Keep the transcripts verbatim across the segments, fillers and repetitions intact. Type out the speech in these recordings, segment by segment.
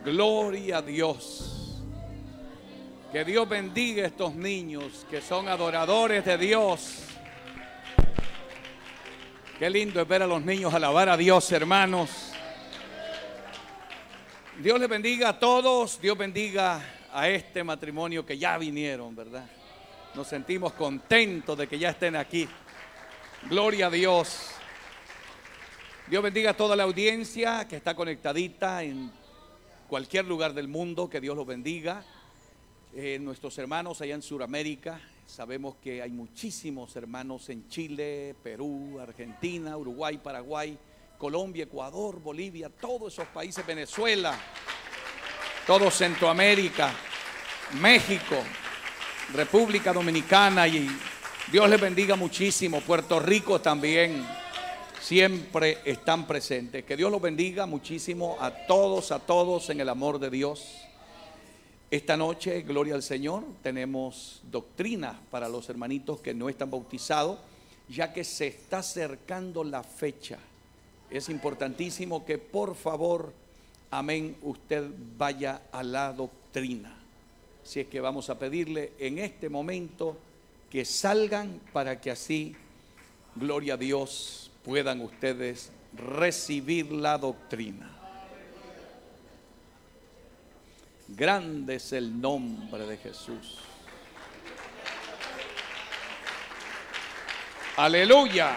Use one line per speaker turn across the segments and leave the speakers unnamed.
Gloria a Dios. Que Dios bendiga a estos niños que son adoradores de Dios. Qué lindo es ver a los niños alabar a Dios, hermanos. Dios les bendiga a todos. Dios bendiga a este matrimonio que ya vinieron, ¿verdad? Nos sentimos contentos de que ya estén aquí. Gloria a Dios. Dios bendiga a toda la audiencia que está conectadita en cualquier lugar del mundo. Que Dios los bendiga. Eh, nuestros hermanos allá en Sudamérica, sabemos que hay muchísimos hermanos en Chile, Perú, Argentina, Uruguay, Paraguay, Colombia, Ecuador, Bolivia, todos esos países, Venezuela, todo Centroamérica, México, República Dominicana, y Dios les bendiga muchísimo. Puerto Rico también siempre están presentes. Que Dios los bendiga muchísimo a todos, a todos en el amor de Dios. Esta noche, gloria al Señor, tenemos doctrina para los hermanitos que no están bautizados, ya que se está acercando la fecha. Es importantísimo que por favor, amén, usted vaya a la doctrina. Así es que vamos a pedirle en este momento que salgan para que así, gloria a Dios, puedan ustedes recibir la doctrina. Grande es el nombre de Jesús. Aleluya.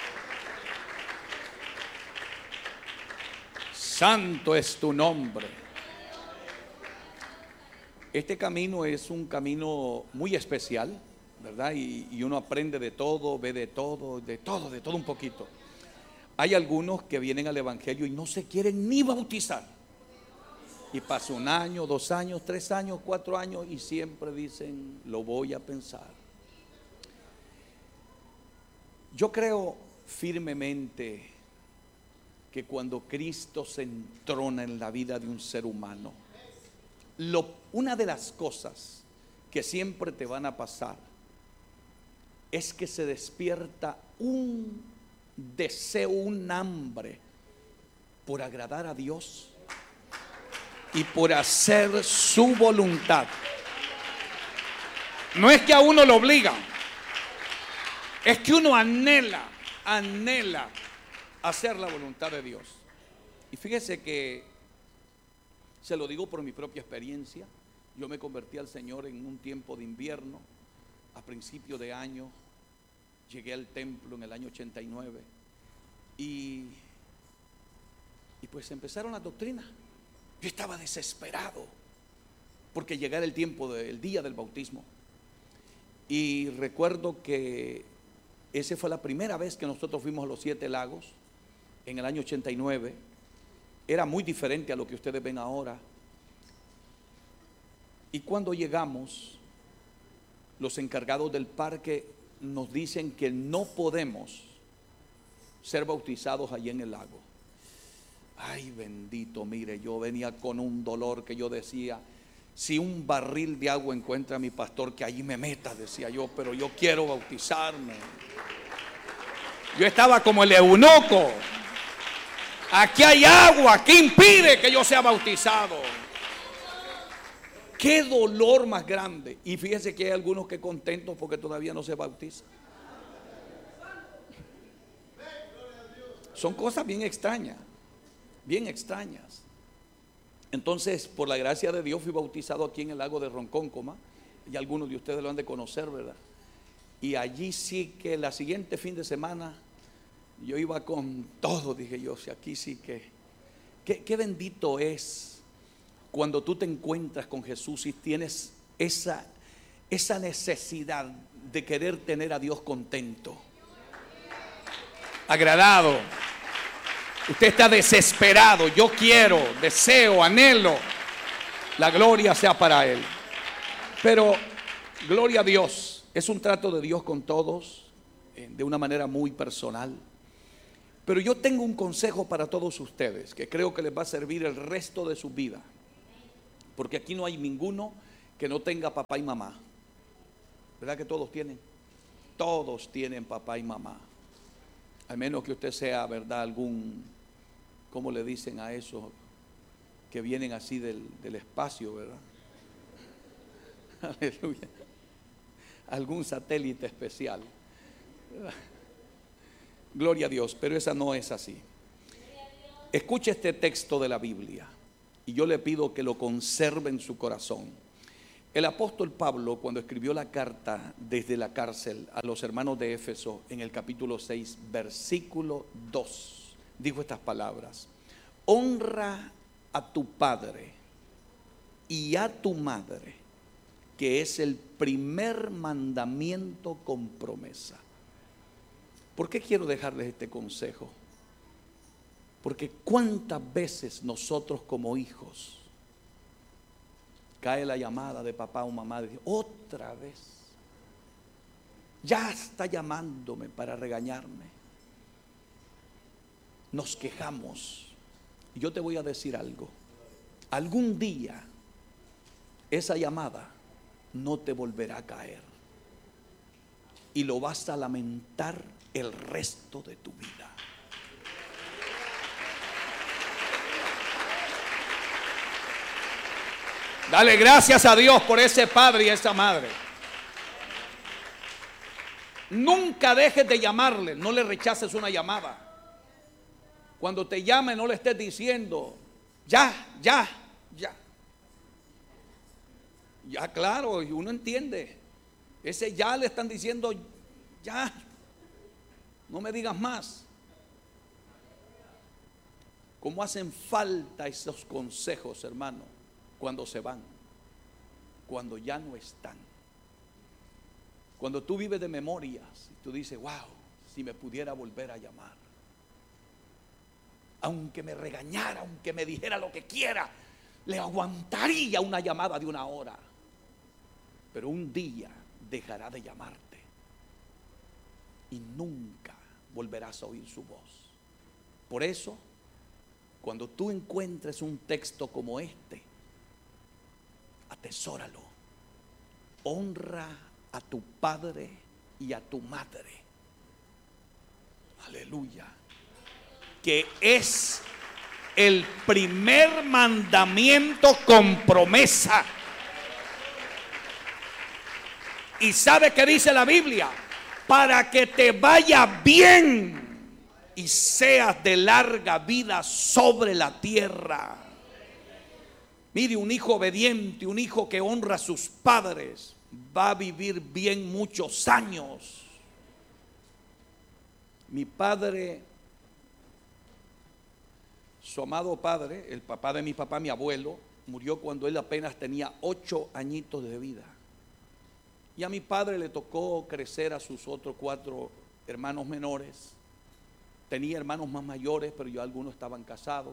Santo es tu nombre. Este camino es un camino muy especial, ¿verdad? Y, y uno aprende de todo, ve de todo, de todo, de todo un poquito. Hay algunos que vienen al Evangelio y no se quieren ni bautizar. Y pasa un año, dos años, tres años, cuatro años y siempre dicen, lo voy a pensar. Yo creo firmemente que cuando Cristo se entrona en la vida de un ser humano, lo, una de las cosas que siempre te van a pasar es que se despierta un deseo, un hambre por agradar a Dios y por hacer su voluntad. No es que a uno lo obligan, es que uno anhela, anhela hacer la voluntad de Dios. Y fíjese que, se lo digo por mi propia experiencia, yo me convertí al Señor en un tiempo de invierno, a principio de año, llegué al templo en el año ochenta y nueve, y, y pues empezaron las doctrinas. Yo estaba desesperado porque llegara el tiempo del día del bautismo. Y recuerdo que esa fue la primera vez que nosotros fuimos a los Siete Lagos en el año ochenta y nueve. Era muy diferente a lo que ustedes ven ahora. Y cuando llegamos, los encargados del parque nos dicen que no podemos ser bautizados allí en el lago. Ay, bendito, mire, yo venía con un dolor que yo decía, si un barril de agua encuentra a mi pastor, que allí me meta, decía yo, pero yo quiero bautizarme. Yo estaba como el eunuco. Aquí hay agua, ¿qué impide que yo sea bautizado? Qué dolor más grande. Y fíjese que hay algunos que contentos porque todavía no se bautizan. Son cosas bien extrañas. Bien extrañas. Entonces, por la gracia de Dios, fui bautizado aquí en el lago de Ronkonkoma, y algunos de ustedes lo han de conocer, ¿verdad? Y allí sí que la siguiente fin de semana yo iba con todo, dije yo, si aquí sí que qué, qué bendito es cuando tú te encuentras con Jesús y tienes esa, esa necesidad de querer tener a Dios contento, agradado. Usted está desesperado. Yo quiero, deseo, anhelo, la gloria sea para Él. Pero gloria a Dios, es un trato de Dios con todos, eh, de una manera muy personal. Pero yo tengo un consejo para todos ustedes que creo que les va a servir el resto de su vida, porque aquí no hay ninguno que no tenga papá y mamá. ¿Verdad que todos tienen? Todos tienen papá y mamá. Al menos que usted sea, ¿verdad?, algún, ¿cómo le dicen a eso? que vienen así del, del espacio, ¿verdad? Aleluya. Algún satélite especial. Gloria a Dios, pero esa no es así. Escuche este texto de la Biblia y yo le pido que lo conserve en su corazón. El apóstol Pablo, cuando escribió la carta desde la cárcel a los hermanos de Éfeso, en el capítulo seis, versículo dos, dijo estas palabras: honra a tu padre y a tu madre, que es el primer mandamiento con promesa. ¿Por qué quiero dejarles este consejo? Porque cuántas veces nosotros como hijos cae la llamada de papá o mamá, de otra vez, ya está llamándome para regañarme. Nos quejamos. Y yo te voy a decir algo: algún día esa llamada no te volverá a caer y lo vas a lamentar el resto de tu vida. Dale gracias a Dios por ese padre y esa madre. Nunca dejes de llamarle, no le rechaces una llamada. Cuando te llame, no le estés diciendo ya, ya, ya. Ya, claro, y uno entiende. Ese ya le están diciendo ya, no me digas más. ¿Cómo hacen falta esos consejos, hermano? Cuando se van, cuando ya no están. Cuando tú vives de memorias y tú dices, wow, si me pudiera volver a llamar, aunque me regañara, aunque me dijera lo que quiera, le aguantaría una llamada de una hora. Pero un día dejará de llamarte y nunca volverás a oír su voz. Por eso, cuando tú encuentres un texto como este, atesóralo. Honra a tu padre y a tu madre. Aleluya. Que es el primer mandamiento con promesa. Y ¿sabe qué dice la Biblia? Para que te vaya bien y seas de larga vida sobre la tierra. Mire, un hijo obediente, un hijo que honra a sus padres, va a vivir bien muchos años. Mi padre, su amado padre, el papá de mi papá, mi abuelo, murió cuando él apenas tenía ocho añitos de vida. Y a mi padre le tocó crecer a sus otros cuatro hermanos menores. Tenía hermanos más mayores, pero ya algunos estaban casados.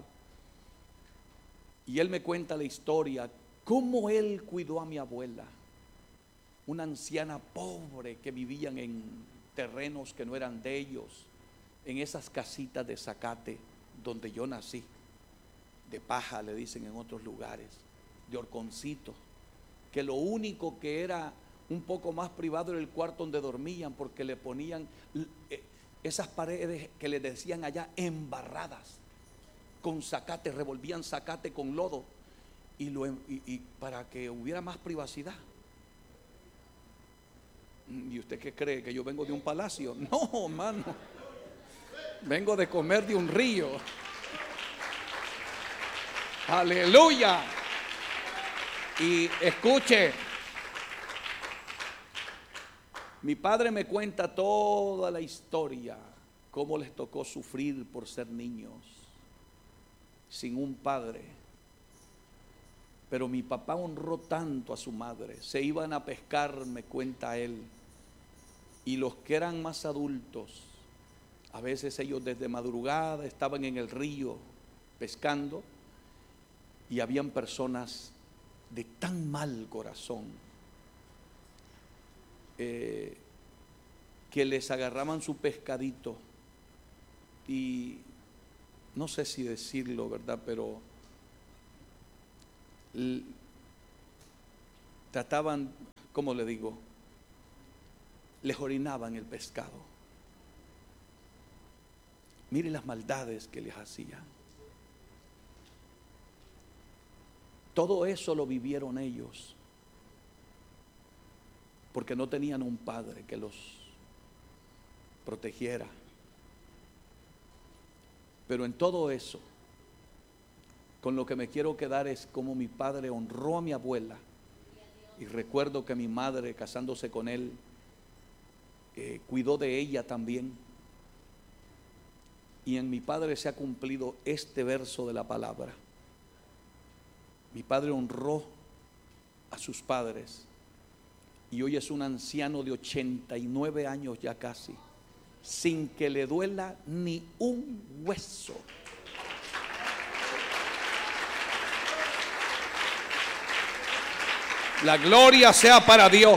Y él me cuenta la historia, cómo él cuidó a mi abuela, una anciana pobre que vivían en terrenos que no eran de ellos, en esas casitas de zacate donde yo nací, de paja le dicen en otros lugares, de horconcitos, que lo único que era un poco más privado era el cuarto donde dormían, porque le ponían esas paredes que les decían allá embarradas con zacate, revolvían zacate con lodo y, lo, y, y para que hubiera más privacidad. ¿Y usted qué cree? ¿Que yo vengo de un palacio? No, hermano, vengo de comer de un río. Aleluya. Y escuche, mi padre me cuenta toda la historia, cómo les tocó sufrir por ser niños sin un padre. Pero mi papá honró tanto a su madre. Se iban a pescar, me cuenta él, y los que eran más adultos, a veces ellos desde madrugada estaban en el río pescando, y habían personas de tan mal corazón eh, que les agarraban su pescadito y no sé si decirlo, ¿verdad? Pero l- trataban, ¿cómo le digo? Les orinaban el pescado. Mire las maldades que les hacían. Todo eso lo vivieron ellos, porque no tenían un padre que los protegiera. Pero en todo eso, con lo que me quiero quedar es como mi padre honró a mi abuela. Y recuerdo que mi madre, casándose con él, eh, cuidó de ella también. Y en mi padre se ha cumplido este verso de la palabra. Mi padre honró a sus padres y hoy es un anciano de ochenta y nueve años ya casi, sin que le duela ni un hueso. La gloria sea para Dios,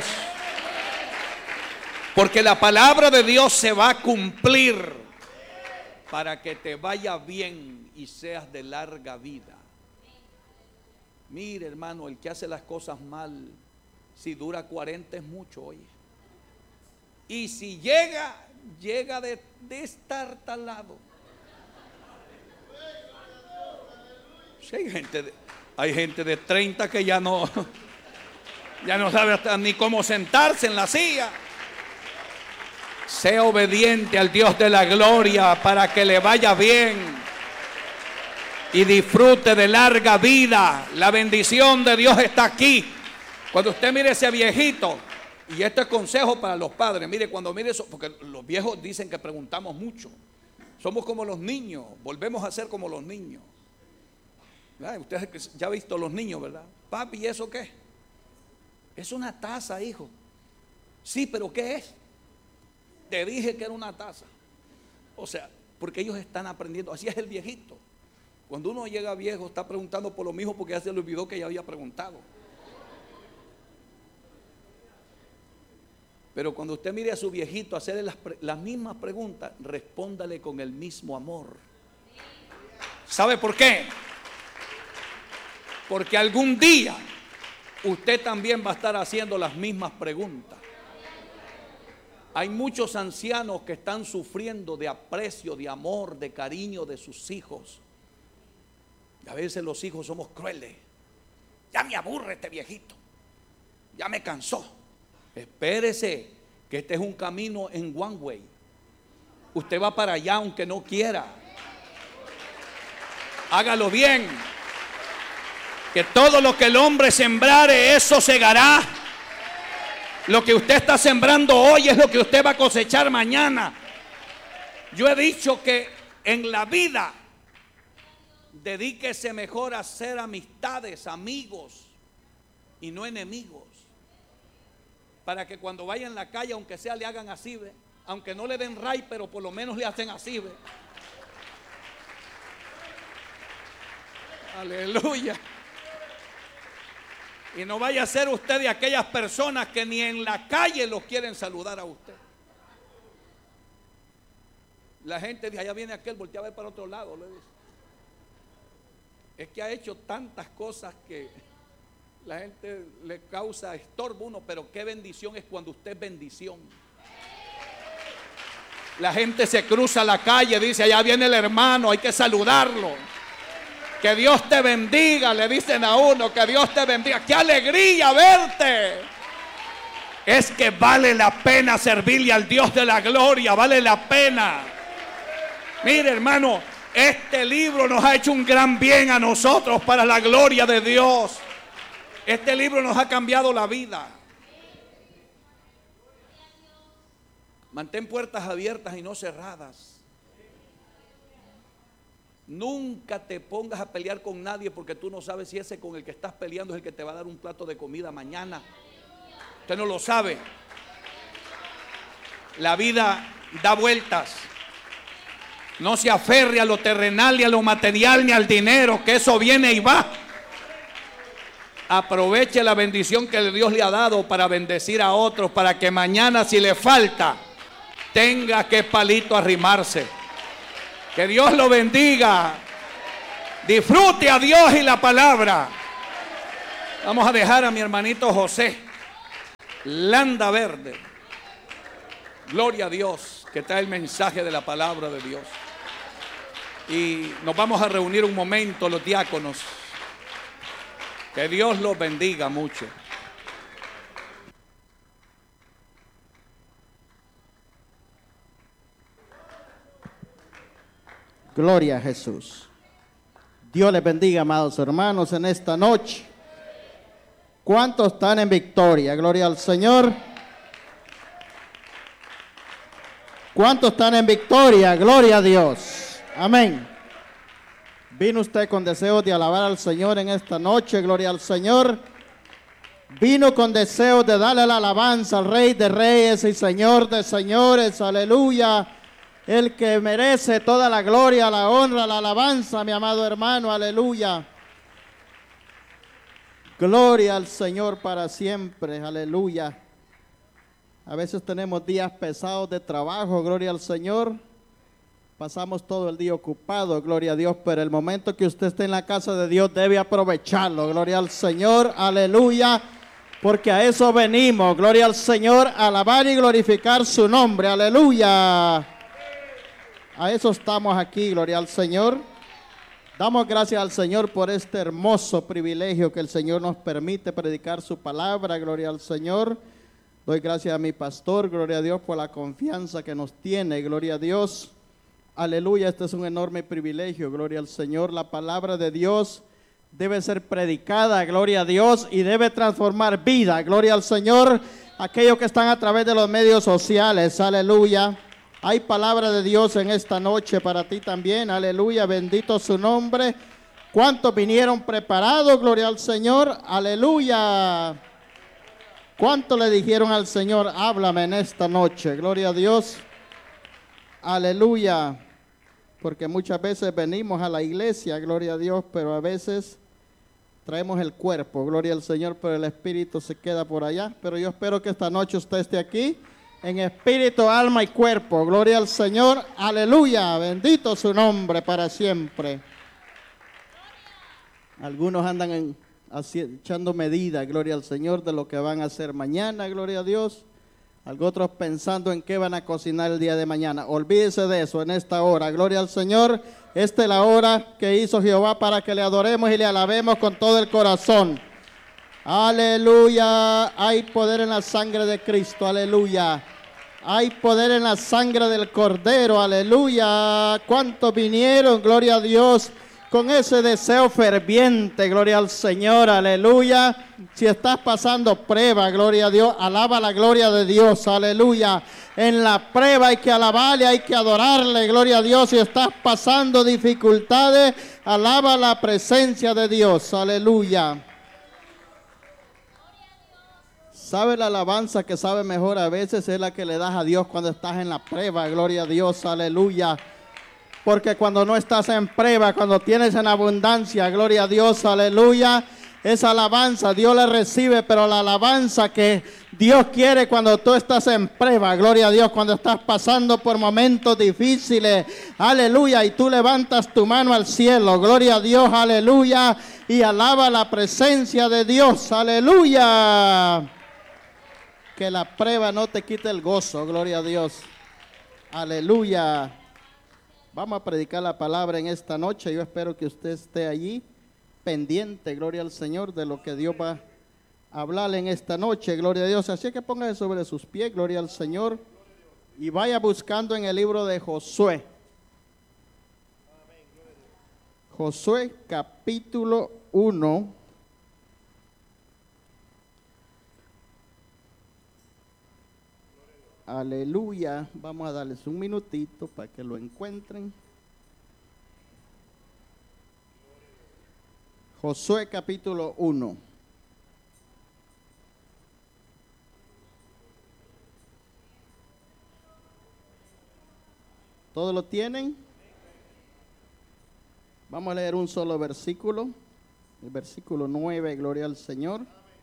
porque la palabra de Dios se va a cumplir para que te vaya bien y seas de larga vida. Mire, hermano, el que hace las cosas mal, si dura cuarenta es mucho, oye. Y si llega, llega de, de estar talado. Sí, hay gente de, hay gente de treinta que ya no, ya no sabe hasta ni cómo sentarse en la silla. Sea obediente al Dios de la gloria para que le vaya bien y disfrute de larga vida. La bendición de Dios está aquí. Cuando usted mire ese viejito, y este es consejo para los padres, mire, cuando mire eso, porque los viejos dicen que preguntamos mucho. Somos como los niños, volvemos a ser como los niños. ¿Verdad? Ustedes ya han visto los niños, ¿verdad? Papi, ¿y eso qué? Es una taza, hijo. Sí, pero ¿qué es? Te dije que era una taza. O sea, porque ellos están aprendiendo. Así es el viejito. Cuando uno llega viejo está preguntando por lo mismo porque ya se le olvidó que ya había preguntado. Pero cuando usted mire a su viejito hacerle las, las mismas preguntas, respóndale con el mismo amor. ¿Sabe por qué? Porque algún día usted también va a estar haciendo las mismas preguntas. Hay muchos ancianos que están sufriendo de aprecio, de amor, de cariño de sus hijos. Y a veces los hijos somos crueles. Ya me aburre este viejito. Ya me cansó. Espérese, que este es un camino en one way. Usted va para allá aunque no quiera. Hágalo bien. Que todo lo que el hombre sembrare, eso segará. Lo que usted está sembrando hoy es lo que usted va a cosechar mañana. Yo he dicho que en la vida dedíquese mejor a hacer amistades, amigos y no enemigos. Para que cuando vaya en la calle, aunque sea, le hagan así, ¿ve? Aunque no le den ray, pero por lo menos le hacen así, ¿ve? Aleluya. Y no vaya a ser usted de aquellas personas que ni en la calle los quieren saludar a usted. La gente dice, allá viene aquel, voltea a ver para otro lado, le dice. Es que ha hecho tantas cosas que la gente le causa estorbo a uno, pero qué bendición es cuando usted es bendición. La gente se cruza la calle, dice, allá viene el hermano, hay que saludarlo. Que Dios te bendiga, le dicen a uno, que Dios te bendiga. ¡Qué alegría verte! Es que vale la pena servirle al Dios de la gloria, vale la pena. Mire, hermano, este libro nos ha hecho un gran bien a nosotros para la gloria de Dios. Este libro nos ha cambiado la vida. Mantén puertas abiertas y no cerradas. Nunca te pongas a pelear con nadie porque tú no sabes si ese con el que estás peleando es el que te va a dar un plato de comida mañana. Usted no lo sabe. La vida da vueltas. No se aferre a lo terrenal, ni a lo material, ni al dinero, que eso viene y va. Aproveche la bendición que Dios le ha dado para bendecir a otros, para que mañana, si le falta, tenga que palito arrimarse. Que Dios lo bendiga. Disfrute a Dios y la palabra. Vamos a dejar a mi hermanito José Landa Verde. Gloria a Dios, que trae el mensaje de la palabra de Dios. Y nos vamos a reunir un momento los diáconos. Que Dios los bendiga mucho.
Gloria a Jesús. Dios les bendiga, amados hermanos, en esta noche. ¿Cuántos están en victoria? Gloria al Señor. ¿Cuántos están en victoria? Gloria a Dios. Amén. ¿Vino usted con deseos de alabar al Señor en esta noche? Gloria al Señor. Vino con deseos de darle la alabanza al Rey de Reyes y Señor de Señores. Aleluya. El que merece toda la gloria, la honra, la alabanza, mi amado hermano. Aleluya. Gloria al Señor para siempre. Aleluya. A veces tenemos días pesados de trabajo. Gloria al Señor. Pasamos todo el día ocupado, gloria a Dios, pero el momento que usted esté en la casa de Dios debe aprovecharlo, gloria al Señor, aleluya, porque a eso venimos, gloria al Señor, a alabar y glorificar su nombre, aleluya. A eso estamos aquí, gloria al Señor. Damos gracias al Señor por este hermoso privilegio que el Señor nos permite predicar su palabra, gloria al Señor. Doy gracias a mi pastor, gloria a Dios, por la confianza que nos tiene, gloria a Dios. Aleluya, este es un enorme privilegio, gloria al Señor. La palabra de Dios debe ser predicada, gloria a Dios, y debe transformar vida, gloria al Señor. Aquellos que están a través de los medios sociales, aleluya. Hay palabra de Dios en esta noche para ti también, aleluya, bendito su nombre. ¿Cuántos vinieron preparados, gloria al Señor? Aleluya. ¿Cuántos le dijeron al Señor, háblame en esta noche? Gloria a Dios. Aleluya. Porque muchas veces venimos a la iglesia, gloria a Dios, pero a veces traemos el cuerpo, gloria al Señor, pero el espíritu se queda por allá. Pero yo espero que esta noche usted esté aquí en espíritu, alma y cuerpo, gloria al Señor, aleluya, bendito su nombre para siempre. Algunos andan en, así, echando medidas, gloria al Señor, de lo que van a hacer mañana, gloria a Dios. Algunos otros pensando en qué van a cocinar el día de mañana. Olvídese de eso en esta hora. Gloria al Señor. Esta es la hora que hizo Jehová para que le adoremos y le alabemos con todo el corazón. Aleluya. Hay poder en la sangre de Cristo. Aleluya. Hay poder en la sangre del Cordero. Aleluya. ¿Cuántos vinieron? Gloria a Dios. Con ese deseo ferviente, gloria al Señor, aleluya. Si estás pasando prueba, gloria a Dios, alaba la gloria de Dios, aleluya. En la prueba hay que alabarle, hay que adorarle, gloria a Dios. Si estás pasando dificultades, alaba la presencia de Dios, aleluya. ¿Sabe la alabanza que sabe mejor a veces? Es la que le das a Dios cuando estás en la prueba, gloria a Dios, aleluya. Porque cuando no estás en prueba, cuando tienes en abundancia, gloria a Dios, aleluya, esa alabanza Dios la recibe, pero la alabanza que Dios quiere cuando tú estás en prueba, gloria a Dios, cuando estás pasando por momentos difíciles, aleluya, y tú levantas tu mano al cielo, gloria a Dios, aleluya, y alaba la presencia de Dios, aleluya. Que la prueba no te quite el gozo, gloria a Dios, aleluya. Vamos a predicar la palabra en esta noche. Yo espero que usted esté allí pendiente, gloria al Señor, de lo que Dios va a hablarle en esta noche, gloria a Dios. Así que póngase sobre sus pies, gloria al Señor, y vaya buscando en el libro de Josué. Josué capítulo uno. Aleluya. Vamos a darles un minutito para que lo encuentren. Josué capítulo uno. ¿Todos lo tienen? Vamos a leer un solo versículo. El versículo nueve, gloria al Señor.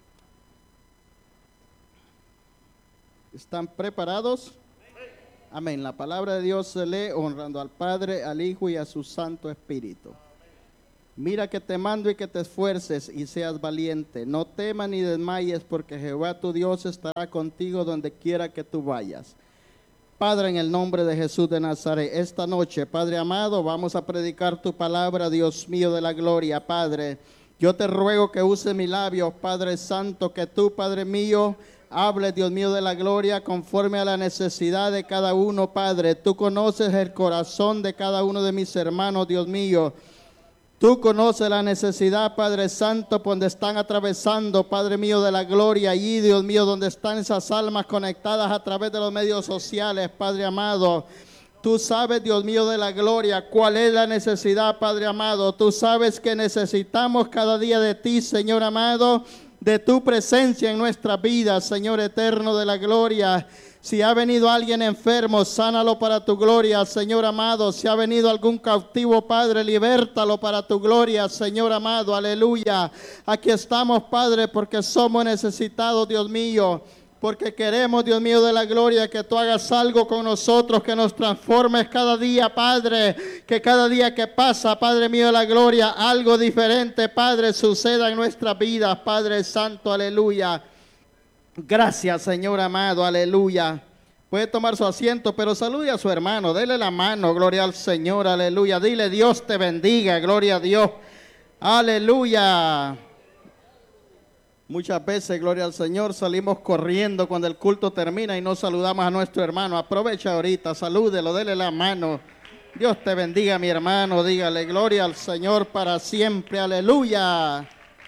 ¿Están preparados? Amén. La palabra de Dios se lee honrando al Padre, al Hijo y a su Santo Espíritu. Mira que te mando y que te esfuerces y seas valiente. No temas ni desmayes, porque Jehová tu Dios estará contigo donde quiera que tú vayas. Padre, en el nombre de Jesús de Nazaret, esta noche, Padre amado, vamos a predicar tu palabra, Dios mío de la gloria, Padre. Yo te ruego que use mis labios, Padre Santo, que tú, Padre mío, hable, Dios mío, de la gloria conforme a la necesidad de cada uno, Padre. Tú conoces el corazón de cada uno de mis hermanos, Dios mío. Tú conoces la necesidad, Padre Santo, por donde están atravesando, Padre mío, de la gloria. Allí, Dios mío, donde están esas almas conectadas a través de los medios sociales, Padre amado. Tú sabes, Dios mío, de la gloria, cuál es la necesidad, Padre amado. Tú sabes que necesitamos cada día de ti, Señor amado, de tu presencia en nuestra vida, Señor eterno de la gloria. Si ha venido alguien enfermo, sánalo para tu gloria, Señor amado. Si ha venido algún cautivo, Padre, libértalo para tu gloria, Señor amado. Aleluya. Aquí estamos, Padre, porque somos necesitados, Dios mío. Porque queremos, Dios mío, de la gloria, que tú hagas algo con nosotros, que nos transformes cada día, Padre. Que cada día que pasa, Padre mío de la gloria, algo diferente, Padre, suceda en nuestras vidas, Padre Santo, aleluya. Gracias, Señor amado, aleluya. Puede tomar su asiento, pero salude a su hermano, dele la mano, gloria al Señor, aleluya. Dile, Dios te bendiga, gloria a Dios, aleluya. Muchas veces, gloria al Señor, salimos corriendo cuando el culto termina y no saludamos a nuestro hermano. Aprovecha ahorita, salúdelo, dele la mano. Dios te bendiga, mi hermano, dígale, gloria al Señor para siempre, aleluya.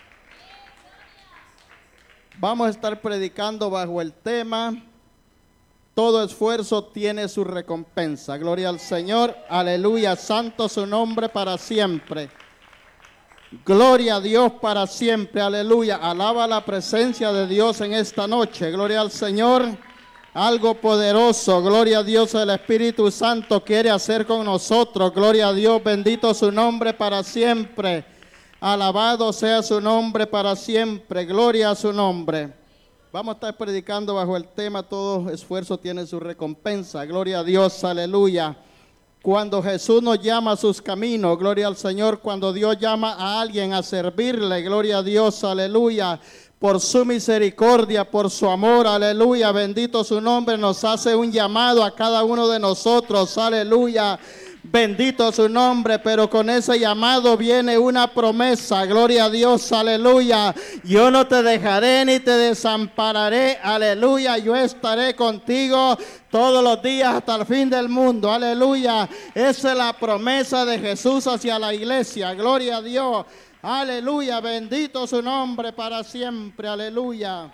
Vamos a estar predicando bajo el tema, todo esfuerzo tiene su recompensa. Gloria al Señor, aleluya, santo su nombre para siempre. Gloria a Dios para siempre, aleluya. Alaba la presencia de Dios en esta noche. Gloria al Señor, algo poderoso. Gloria a Dios, el Espíritu Santo quiere hacer con nosotros. Gloria a Dios, bendito su nombre para siempre. Alabado sea su nombre para siempre, gloria a su nombre. Vamos a estar predicando bajo el tema, todo esfuerzo tiene su recompensa, gloria a Dios, aleluya. Cuando Jesús nos llama a sus caminos, gloria al Señor, cuando Dios llama a alguien a servirle, gloria a Dios, aleluya. Por su misericordia, por su amor, aleluya, bendito su nombre, nos hace un llamado a cada uno de nosotros, aleluya. Bendito su nombre, pero con ese llamado viene una promesa, gloria a Dios, aleluya. Yo no te dejaré ni te desampararé, aleluya. Yo estaré contigo todos los días hasta el fin del mundo, aleluya. Esa es la promesa de Jesús hacia la iglesia, gloria a Dios, aleluya. Bendito su nombre para siempre, aleluya.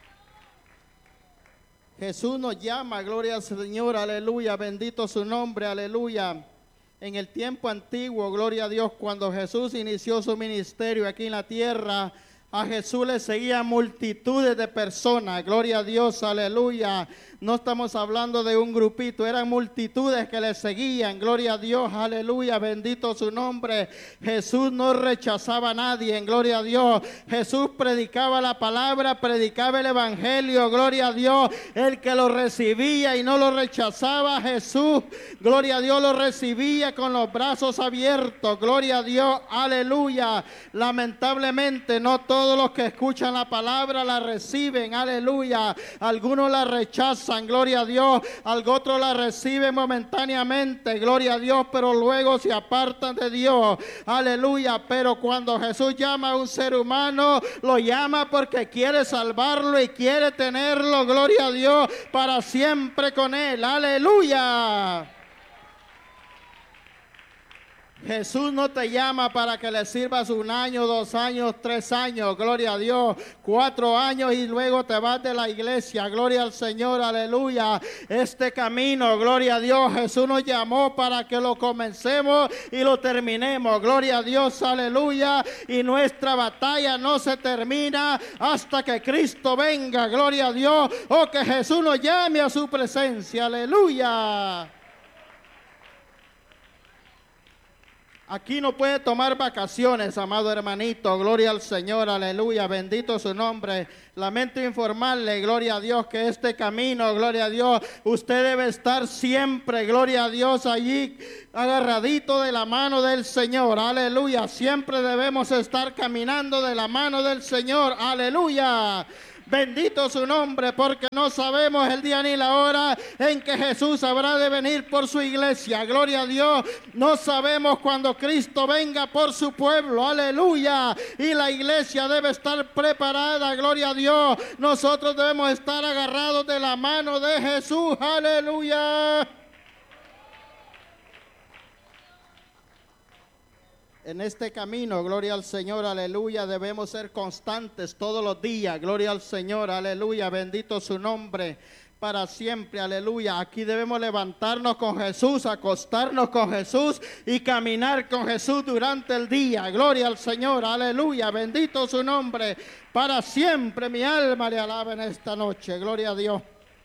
Jesús nos llama, gloria al Señor, aleluya. Bendito su nombre, aleluya. En el tiempo antiguo, gloria a Dios, cuando Jesús inició su ministerio aquí en la tierra, a Jesús le seguían multitudes de personas, gloria a Dios, aleluya. No estamos hablando de un grupito, eran multitudes que le seguían, gloria a Dios, aleluya, bendito su nombre. Jesús no rechazaba a nadie, en gloria a Dios. Jesús predicaba la palabra, predicaba el evangelio, gloria a Dios. El que lo recibía y no lo rechazaba, Jesús, gloria a Dios, lo recibía con los brazos abiertos, gloria a Dios, aleluya. Lamentablemente no todos los que escuchan la palabra la reciben, aleluya. Algunos la rechazan, gloria a Dios, algo otro la reciben momentáneamente, gloria a Dios, pero luego se apartan de Dios, aleluya. Pero cuando Jesús llama a un ser humano, lo llama porque quiere salvarlo y quiere tenerlo, gloria a Dios, para siempre con él, aleluya. Jesús no te llama para que le sirvas un año, dos años, tres años, gloria a Dios, cuatro años y luego te vas de la iglesia, gloria al Señor, aleluya. Este camino, gloria a Dios, Jesús nos llamó para que lo comencemos y lo terminemos, gloria a Dios, aleluya. Y nuestra batalla no se termina hasta que Cristo venga, gloria a Dios, o que Jesús nos llame a su presencia, aleluya. Aquí no puede tomar vacaciones, amado hermanito, gloria al Señor, aleluya, bendito su nombre. Lamento informarle, gloria a Dios, que este camino, gloria a Dios, usted debe estar siempre, gloria a Dios, allí agarradito de la mano del Señor, aleluya. Siempre debemos estar caminando de la mano del Señor, aleluya. Bendito su nombre, porque no sabemos el día ni la hora en que Jesús habrá de venir por su iglesia. Gloria a Dios. No sabemos cuando Cristo venga por su pueblo. Aleluya. Y la iglesia debe estar preparada. Gloria a Dios. Nosotros debemos estar agarrados de la mano de Jesús. Aleluya. En este camino, gloria al Señor, aleluya, debemos ser constantes todos los días, gloria al Señor, aleluya, bendito su nombre para siempre, aleluya. Aquí debemos levantarnos con Jesús, acostarnos con Jesús y caminar con Jesús durante el día, gloria al Señor, aleluya, bendito su nombre para siempre. Mi alma le alaba en esta noche, gloria a Dios.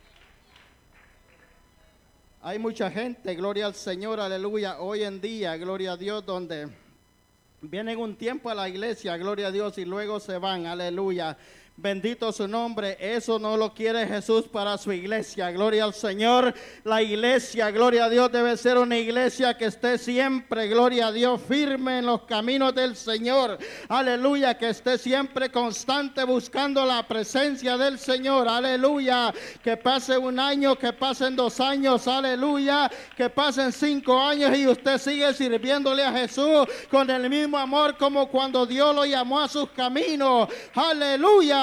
Hay mucha gente, gloria al Señor, aleluya, hoy en día, gloria a Dios, donde vienen un tiempo a la iglesia, gloria a Dios, y luego se van, aleluya. Bendito su nombre. Eso no lo quiere Jesús para su iglesia. Gloria al Señor. La iglesia, gloria a Dios, debe ser una iglesia que esté siempre, gloria a Dios, firme en los caminos del Señor. Aleluya. Que esté siempre constante buscando la presencia del Señor. Aleluya. Que pase un año, que pasen dos años. Aleluya. Que pasen cinco años y usted sigue sirviéndole a Jesús con el mismo amor como cuando Dios lo llamó a sus caminos. Aleluya.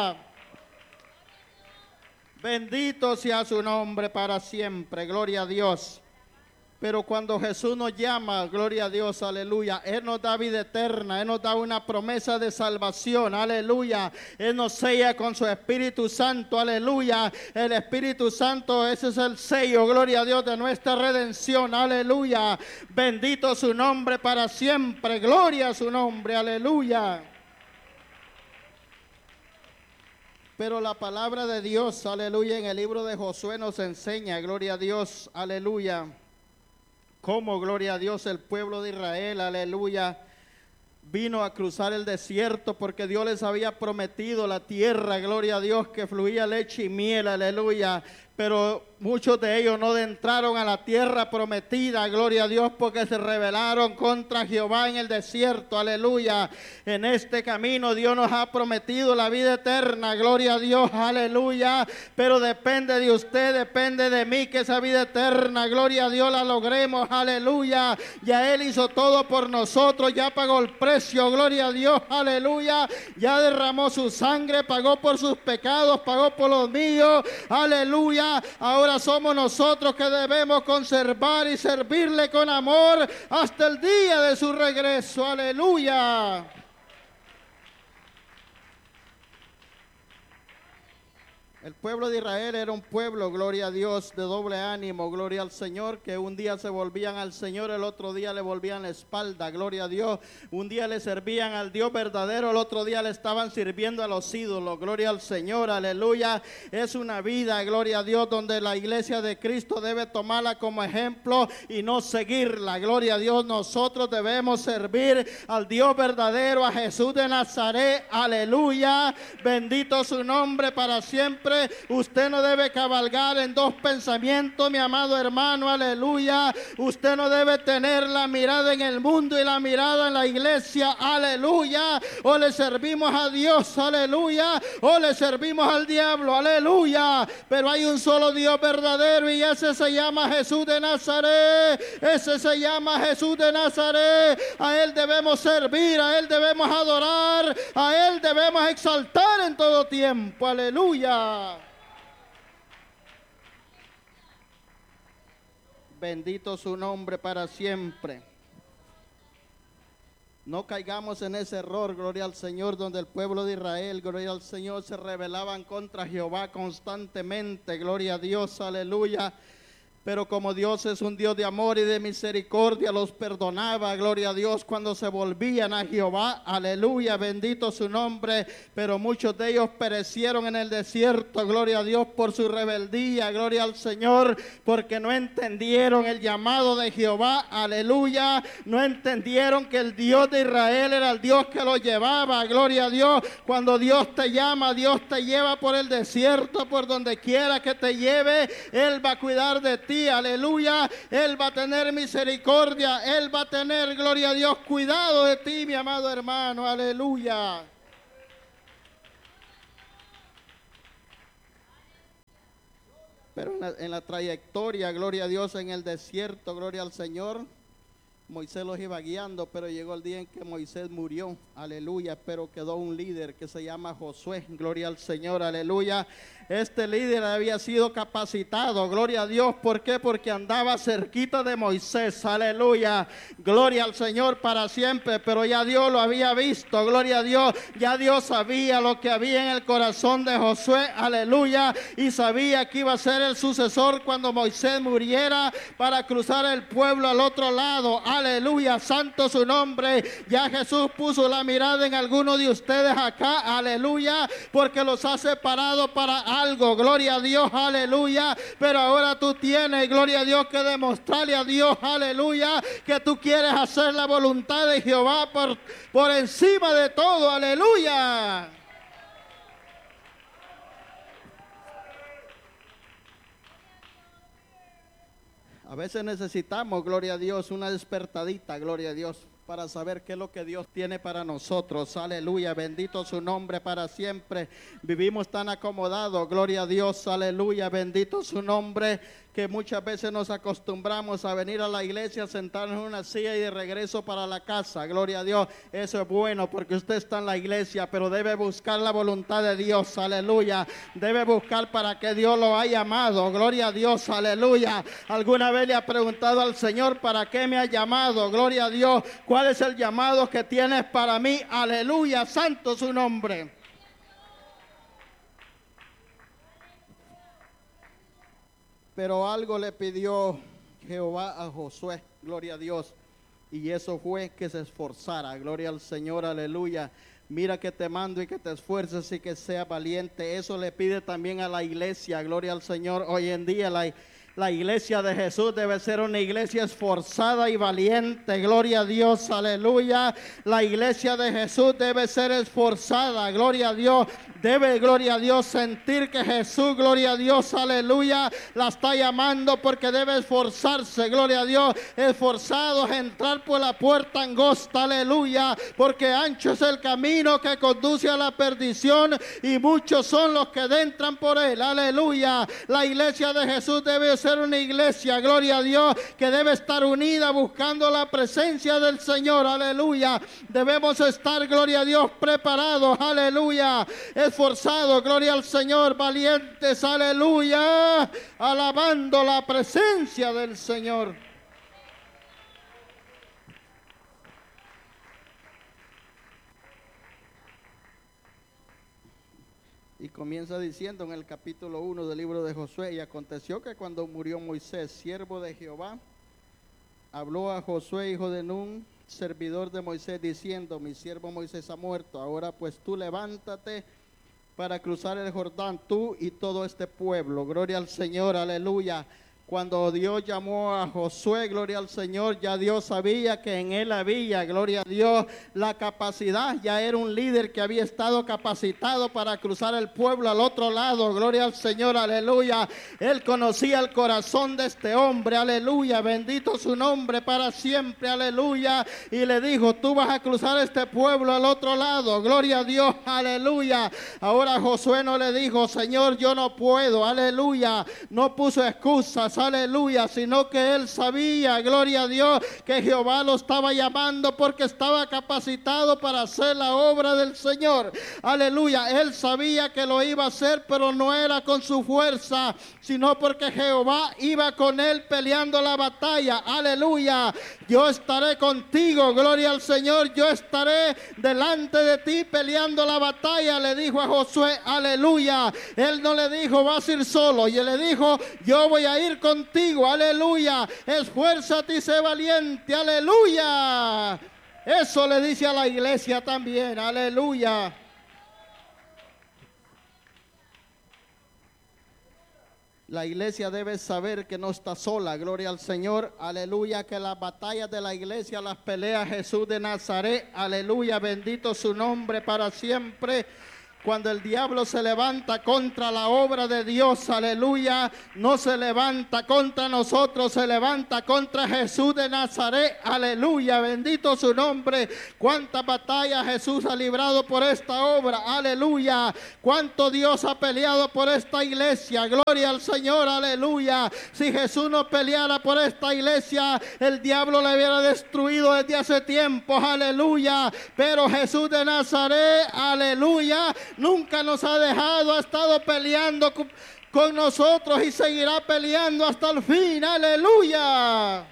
Bendito sea su nombre para siempre, gloria a Dios. Pero cuando Jesús nos llama, gloria a Dios, aleluya, Él nos da vida eterna, Él nos da una promesa de salvación, aleluya. Él nos sella con su Espíritu Santo, aleluya. El Espíritu Santo, ese es el sello, gloria a Dios, de nuestra redención, aleluya. Bendito su nombre para siempre, gloria a su nombre, aleluya. Pero la palabra de Dios, aleluya, en el libro de Josué nos enseña, gloria a Dios, aleluya, cómo, gloria a Dios, el pueblo de Israel, aleluya, vino a cruzar el desierto porque Dios les había prometido la tierra, gloria a Dios, que fluía leche y miel, aleluya. Pero muchos de ellos no entraron a la tierra prometida, gloria a Dios, porque se rebelaron contra Jehová en el desierto, aleluya. En este camino Dios nos ha prometido la vida eterna, gloria a Dios, aleluya. Pero depende de usted, depende de mí que esa vida eterna, gloria a Dios, la logremos, aleluya. Ya Él hizo todo por nosotros, ya pagó el precio, gloria a Dios, aleluya. Ya derramó su sangre, pagó por sus pecados, pagó por los míos, aleluya. Ahora somos nosotros que debemos conservar y servirle con amor hasta el día de su regreso. Aleluya. El pueblo de Israel era un pueblo, gloria a Dios, de doble ánimo, gloria al Señor, que un día se volvían al Señor, el otro día le volvían la espalda, gloria a Dios. Un día le servían al Dios verdadero, el otro día le estaban sirviendo a los ídolos, gloria al Señor, aleluya. Es una vida, gloria a Dios, donde la iglesia de Cristo debe tomarla como ejemplo y no seguirla, gloria a Dios. Nosotros debemos servir al Dios verdadero, a Jesús de Nazaret, aleluya. Bendito su nombre para siempre. Usted no debe cabalgar en dos pensamientos, mi amado hermano, aleluya. Usted no debe tener la mirada en el mundo y la mirada en la iglesia, aleluya. O le servimos a Dios, aleluya, o le servimos al diablo, aleluya. Pero hay un solo Dios verdadero y ese se llama Jesús de Nazaret. Ese se llama Jesús de Nazaret. A Él debemos servir, a Él debemos adorar, a Él debemos exaltar en todo tiempo, aleluya. Bendito su nombre para siempre. No caigamos en ese error, gloria al Señor, donde el pueblo de Israel, gloria al Señor, se rebelaban contra Jehová constantemente, gloria a Dios, aleluya. Pero como Dios es un Dios de amor y de misericordia, los perdonaba, gloria a Dios, cuando se volvían a Jehová, aleluya, bendito su nombre. Pero muchos de ellos perecieron en el desierto, gloria a Dios, por su rebeldía, gloria al Señor, porque no entendieron el llamado de Jehová, aleluya. No entendieron que el Dios de Israel era el Dios que los llevaba, gloria a Dios. Cuando Dios te llama, Dios te lleva por el desierto, por donde quiera que te lleve, Él va a cuidar de ti. Aleluya, Él va a tener misericordia, Él va a tener, gloria a Dios, cuidado de ti, mi amado hermano, aleluya. Pero en la, en la trayectoria, gloria a Dios, en el desierto, gloria al Señor, Moisés los iba guiando, pero llegó el día en que Moisés murió, aleluya, pero quedó un líder que se llama Josué, gloria al Señor, aleluya. Este líder había sido capacitado, gloria a Dios. ¿Por qué? Porque andaba cerquita de Moisés, aleluya, gloria al Señor para siempre. Pero ya Dios lo había visto, gloria a Dios. Ya Dios sabía lo que había en el corazón de Josué, aleluya, y sabía que iba a ser el sucesor cuando Moisés muriera para cruzar el pueblo al otro lado, aleluya, santo su nombre. Ya Jesús puso la mirada en alguno de ustedes acá, aleluya, porque los ha separado para algo, gloria a Dios, aleluya. Pero ahora tú tienes, gloria a Dios, que demostrarle a Dios, aleluya, que tú quieres hacer la voluntad de Jehová por, por encima de todo, aleluya. A veces necesitamos, gloria a Dios, una despertadita, gloria a Dios, para saber qué es lo que Dios tiene para nosotros, aleluya, bendito su nombre para siempre. Vivimos tan acomodados, gloria a Dios, aleluya, bendito su nombre, que muchas veces nos acostumbramos a venir a la iglesia, sentarnos en una silla y de regreso para la casa, gloria a Dios. Eso es bueno porque usted está en la iglesia, pero debe buscar la voluntad de Dios, aleluya, debe buscar para que Dios lo haya llamado, gloria a Dios, aleluya. ¿Alguna vez le ha preguntado al Señor para qué me ha llamado? Gloria a Dios. ¿Cuál es el llamado que tienes para mí? Aleluya, santo su nombre. Pero algo le pidió Jehová a Josué, gloria a Dios, y eso fue que se esforzara, gloria al Señor, aleluya. Mira que te mando y que te esfuerces y que seas valiente. Eso le pide también a la iglesia, gloria al Señor. Hoy en día la La iglesia de Jesús debe ser una iglesia esforzada y valiente, gloria a Dios, aleluya. La iglesia de Jesús debe ser esforzada, gloria a Dios. Debe, gloria a Dios, sentir que Jesús, gloria a Dios, aleluya, la está llamando, porque debe esforzarse, gloria a Dios. Esforzados a entrar por la puerta angosta, aleluya, porque ancho es el camino que conduce a la perdición y muchos son los que entran por él, aleluya. La iglesia de Jesús debe ser una iglesia, gloria a Dios, que debe estar unida buscando la presencia del Señor, aleluya. Debemos estar, gloria a Dios, preparados, aleluya, esforzados, gloria al Señor, valientes, aleluya, alabando la presencia del Señor. Y comienza diciendo en el capítulo uno del libro de Josué: y aconteció que cuando murió Moisés, siervo de Jehová, habló a Josué, hijo de Nun, servidor de Moisés, diciendo: mi siervo Moisés ha muerto, ahora pues tú levántate para cruzar el Jordán, tú y todo este pueblo. Gloria al Señor, aleluya. Cuando Dios llamó a Josué, gloria al Señor, ya Dios sabía que en él había, gloria a Dios, la capacidad. Ya era un líder que había estado capacitado para cruzar el pueblo al otro lado, gloria al Señor, aleluya. Él conocía el corazón de este hombre, aleluya, bendito su nombre para siempre, aleluya. Y le dijo: tú vas a cruzar este pueblo al otro lado, gloria a Dios, aleluya. Ahora Josué no le dijo: Señor, yo no puedo, aleluya. No puso excusas, aleluya, sino que él sabía, gloria a Dios, que Jehová lo estaba llamando porque estaba capacitado para hacer la obra del Señor, aleluya. Él sabía que lo iba a hacer, pero no era con su fuerza, sino porque Jehová iba con él peleando la batalla, aleluya. Yo estaré contigo, gloria al Señor, yo estaré delante de ti peleando la batalla, le dijo a Josué, aleluya. Él no le dijo: vas a ir solo, y él le dijo: yo voy a ir contigo, aleluya. Esfuérzate y sé valiente, aleluya. Eso le dice a la iglesia también, aleluya. La iglesia debe saber que no está sola, gloria al Señor, aleluya, que las batallas de la iglesia las pelea Jesús de Nazaret, aleluya, bendito su nombre para siempre. Cuando el diablo se levanta contra la obra de Dios, aleluya, no se levanta contra nosotros, se levanta contra Jesús de Nazaret, aleluya, bendito su nombre. Cuántas batallas Jesús ha librado por esta obra, aleluya. Cuánto Dios ha peleado por esta iglesia, gloria al Señor, aleluya. Si Jesús no peleara por esta iglesia, el diablo la hubiera destruido desde hace tiempo, aleluya. Pero Jesús de Nazaret, aleluya, nunca nos ha dejado, ha estado peleando con, con nosotros y seguirá peleando hasta el fin, aleluya.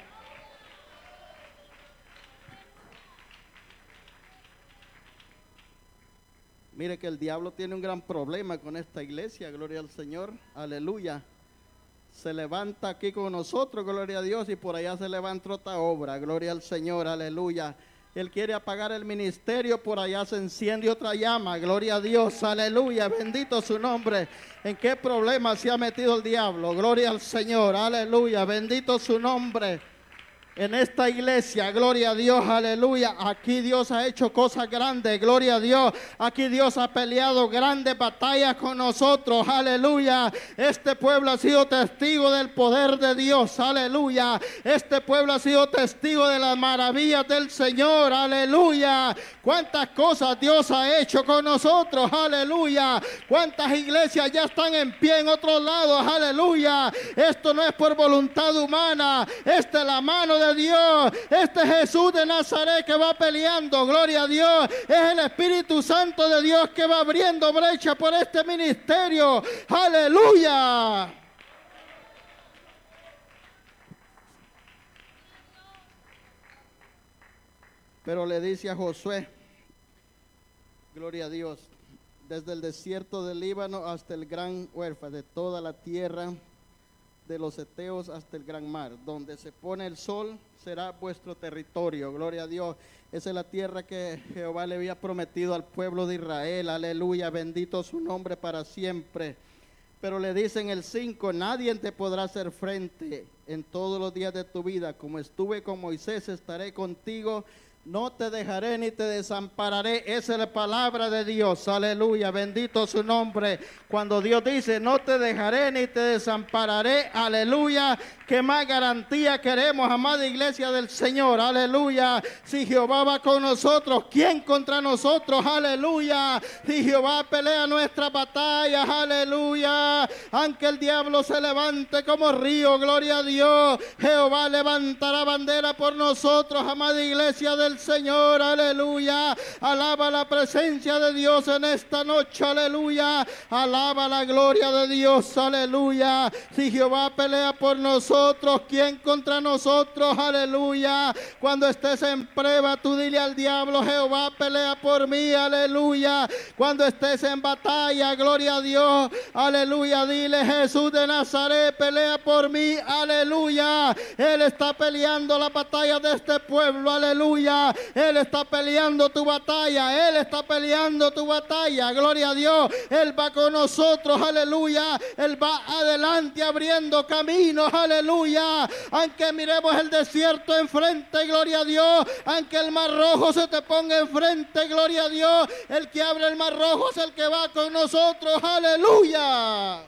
Mire que el diablo tiene un gran problema con esta iglesia, gloria al Señor, aleluya. Se levanta aquí con nosotros, gloria a Dios, y por allá se levanta otra obra, gloria al Señor, aleluya. Él quiere apagar el ministerio, por allá se enciende otra llama, gloria a Dios, aleluya, bendito su nombre. ¿En qué problema se ha metido el diablo? Gloria al Señor, aleluya, bendito su nombre. En esta iglesia, gloria a Dios, aleluya, aquí Dios ha hecho cosas grandes, gloria a Dios, aquí Dios ha peleado grandes batallas con nosotros, aleluya. Este pueblo ha sido testigo del poder de Dios, aleluya. Este pueblo ha sido testigo de las maravillas del Señor, aleluya. Cuántas cosas Dios ha hecho con nosotros, aleluya. Cuántas iglesias ya están en pie en otros lados, aleluya. Esto no es por voluntad humana, esta es la mano de de Dios. Este Jesús de Nazaret que va peleando, gloria a Dios, es el Espíritu Santo de Dios que va abriendo brecha por este ministerio, aleluya. Pero le dice a Josué, gloria a Dios, desde el desierto del Líbano hasta el gran huérfano, de toda la tierra de los heteos hasta el gran mar, donde se pone el sol será vuestro territorio, gloria a Dios. Esa es la tierra que Jehová le había prometido al pueblo de Israel, aleluya, bendito su nombre para siempre. Pero le dice en el cinco, nadie te podrá hacer frente en todos los días de tu vida, como estuve con Moisés, estaré contigo, no te dejaré ni te desampararé. Esa es la palabra de Dios, aleluya, bendito su nombre. Cuando Dios dice no te dejaré ni te desampararé, aleluya, qué más garantía queremos, amada iglesia del Señor, aleluya. Si Jehová va con nosotros, ¿quién contra nosotros? Aleluya. Si Jehová pelea nuestras batallas, aleluya, aunque el diablo se levante como río, gloria a Dios, Jehová levantará bandera por nosotros, amada iglesia del Señor, aleluya. Alaba la presencia de Dios en esta noche, aleluya. Alaba la gloria de Dios, aleluya. Si Jehová pelea por nosotros, ¿quién contra nosotros? Aleluya. Cuando estés en prueba, tú dile al diablo, Jehová pelea por mí, aleluya. Cuando estés en batalla, gloria a Dios, aleluya, dile, Jesús de Nazaret pelea por mí, aleluya. Él está peleando la batalla de este pueblo, aleluya. Él está peleando tu batalla, Él está peleando tu batalla, gloria a Dios. Él va con nosotros, aleluya. Él va adelante abriendo caminos, aleluya. Aunque miremos el desierto enfrente, gloria a Dios. Aunque el mar rojo se te ponga enfrente, gloria a Dios. El que abre el mar rojo es el que va con nosotros, aleluya.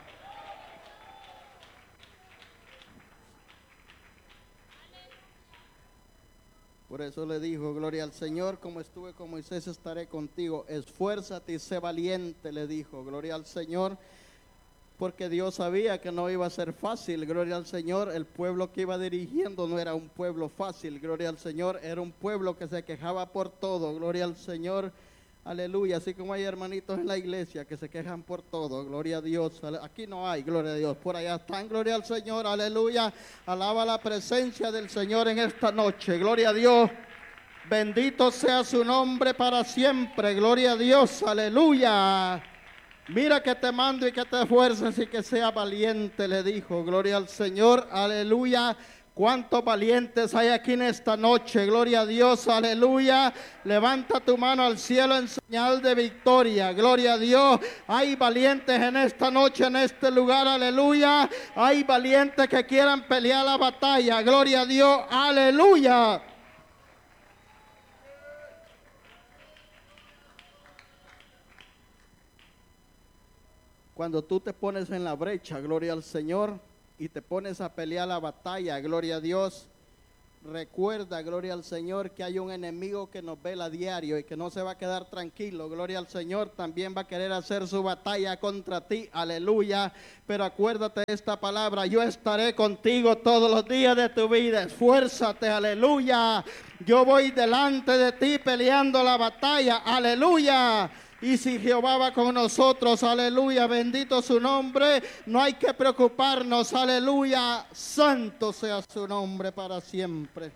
Por eso le dijo, gloria al Señor, como estuve con Moisés estaré contigo, esfuérzate y sé valiente, le dijo, gloria al Señor, porque Dios sabía que no iba a ser fácil, gloria al Señor. El pueblo que iba dirigiendo no era un pueblo fácil, gloria al Señor, era un pueblo que se quejaba por todo, gloria al Señor, aleluya. Así como hay hermanitos en la iglesia que se quejan por todo, gloria a Dios. Aquí no hay, gloria a Dios, por allá están, gloria al Señor, aleluya. Alaba la presencia del Señor en esta noche, gloria a Dios. Bendito sea su nombre para siempre, gloria a Dios, aleluya. Mira que te mando y que te esfuerces y que sea valiente, le dijo, gloria al Señor, aleluya. ¿Cuántos valientes hay aquí en esta noche? Gloria a Dios, aleluya. Levanta tu mano al cielo en señal de victoria, gloria a Dios. Hay valientes en esta noche, en este lugar, aleluya. Hay valientes que quieran pelear la batalla, gloria a Dios, aleluya. Cuando tú te pones en la brecha, gloria al Señor, y te pones a pelear la batalla, gloria a Dios, recuerda, gloria al Señor, que hay un enemigo que nos vela a diario y que no se va a quedar tranquilo, gloria al Señor, también va a querer hacer su batalla contra ti, aleluya, pero acuérdate de esta palabra: yo estaré contigo todos los días de tu vida, esfuérzate, aleluya, yo voy delante de ti peleando la batalla, aleluya. Y si Jehová va con nosotros, aleluya, bendito su nombre, no hay que preocuparnos, aleluya, santo sea su nombre para siempre.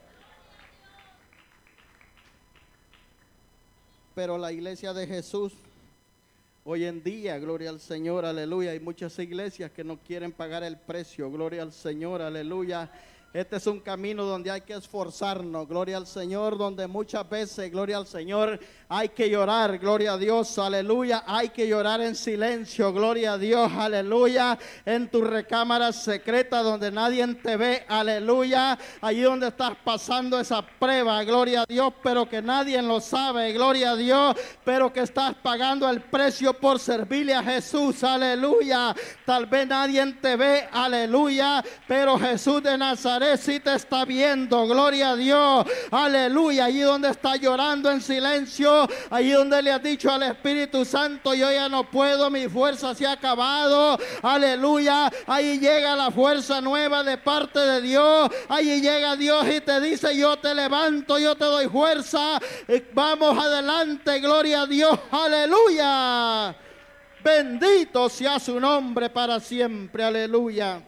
Pero la iglesia de Jesús, hoy en día, gloria al Señor, aleluya, hay muchas iglesias que no quieren pagar el precio, gloria al Señor, aleluya. Este es un camino donde hay que esforzarnos, gloria al Señor, donde muchas veces, gloria al Señor, hay que llorar, gloria a Dios, aleluya, hay que llorar en silencio, gloria a Dios, aleluya, en tu recámara secreta donde nadie te ve, aleluya, allí donde estás pasando esa prueba, gloria a Dios, pero que nadie lo sabe, gloria a Dios, pero que estás pagando el precio por servirle a Jesús, aleluya, tal vez nadie te ve, aleluya, pero Jesús de Nazaret sí te está viendo, gloria a Dios, aleluya, allí donde está llorando en silencio, allí donde le has dicho al Espíritu Santo: yo ya no puedo, mi fuerza se ha acabado, aleluya, ahí llega la fuerza nueva de parte de Dios, ahí llega Dios y te dice: yo te levanto, yo te doy fuerza, vamos adelante, gloria a Dios, aleluya, bendito sea su nombre para siempre, aleluya.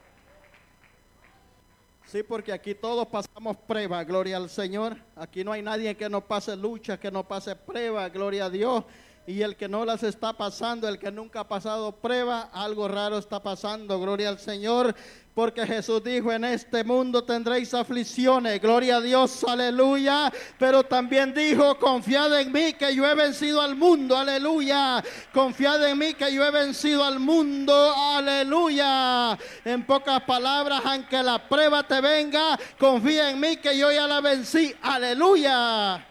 Sí, porque aquí todos pasamos prueba, gloria al Señor. Aquí no hay nadie que no pase lucha, que no pase prueba, gloria a Dios. Y el que no las está pasando, el que nunca ha pasado prueba, algo raro está pasando, gloria al Señor. Porque Jesús dijo: en este mundo tendréis aflicciones, gloria a Dios, aleluya. Pero también dijo: confiad en mí que yo he vencido al mundo, aleluya. Confiad en mí que yo he vencido al mundo, aleluya. En pocas palabras, aunque la prueba te venga, confía en mí que yo ya la vencí, aleluya.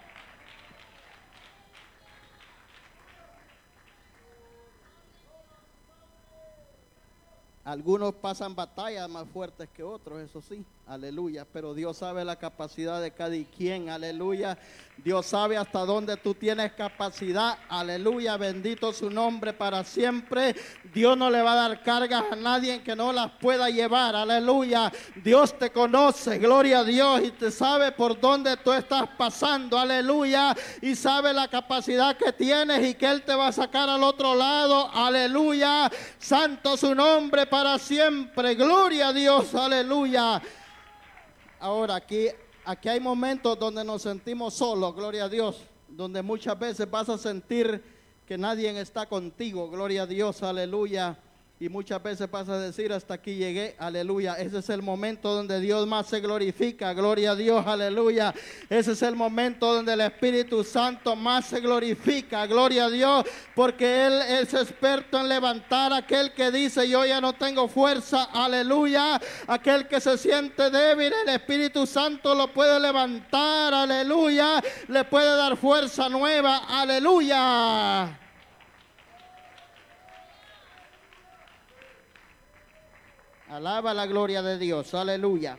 Algunos pasan batallas más fuertes que otros, eso sí, aleluya, pero Dios sabe la capacidad de cada quien, aleluya. Dios sabe hasta dónde tú tienes capacidad, aleluya, bendito su nombre para siempre. Dios no le va a dar cargas a nadie que no las pueda llevar, aleluya. Dios te conoce, gloria a Dios, y te sabe por dónde tú estás pasando, aleluya, y sabe la capacidad que tienes y que Él te va a sacar al otro lado, aleluya. Santo su nombre para siempre, gloria a Dios, aleluya. Ahora aquí, aquí hay momentos donde nos sentimos solos, gloria a Dios, donde muchas veces vas a sentir que nadie está contigo, gloria a Dios, aleluya. Y muchas veces vas a decir: hasta aquí llegué, aleluya. Ese es el momento donde Dios más se glorifica, gloria a Dios, aleluya. Ese es el momento donde el Espíritu Santo más se glorifica, gloria a Dios, porque Él es experto en levantar a aquel que dice: yo ya no tengo fuerza, aleluya. Aquel que se siente débil, el Espíritu Santo lo puede levantar, aleluya. Le puede dar fuerza nueva, aleluya. Alaba la gloria de Dios, aleluya.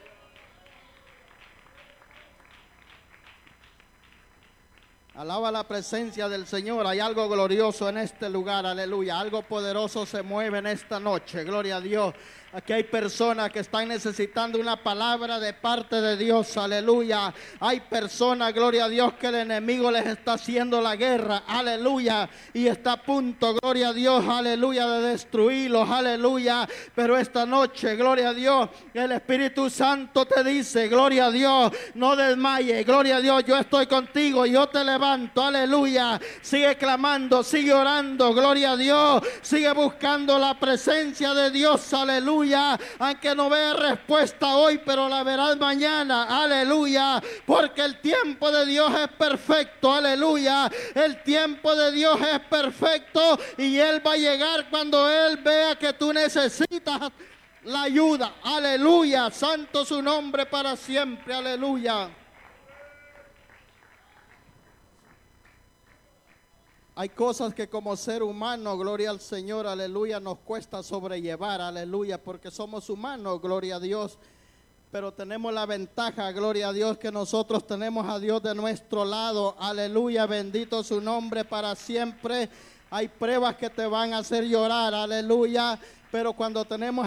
Alaba la presencia del Señor. Hay algo glorioso en este lugar, aleluya. Algo poderoso se mueve en esta noche, gloria a Dios. Aquí hay personas que están necesitando una palabra de parte de Dios, aleluya. Hay personas, gloria a Dios, que el enemigo les está haciendo la guerra, aleluya. Y está a punto, gloria a Dios, aleluya, de destruirlos, aleluya. Pero esta noche, gloria a Dios, el Espíritu Santo te dice: gloria a Dios, no desmayes, gloria a Dios, yo estoy contigo, yo te levanto, aleluya. Sigue clamando, sigue orando, gloria a Dios. Sigue buscando la presencia de Dios, aleluya. Aunque no veas respuesta hoy, pero la verás mañana, aleluya. Porque el tiempo de Dios es perfecto, aleluya. El tiempo de Dios es perfecto y Él va a llegar cuando Él vea que tú necesitas la ayuda, aleluya. Santo su nombre para siempre, aleluya. Hay cosas que como ser humano, gloria al Señor, aleluya, nos cuesta sobrellevar, aleluya, porque somos humanos, gloria a Dios. Pero tenemos la ventaja, gloria a Dios, que nosotros tenemos a Dios de nuestro lado, aleluya, bendito su nombre para siempre. Hay pruebas que te van a hacer llorar, aleluya, pero cuando tenemos